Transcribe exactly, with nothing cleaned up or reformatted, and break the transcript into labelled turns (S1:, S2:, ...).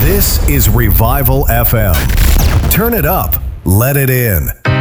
S1: This is Revival F M. Turn it up. Let it in.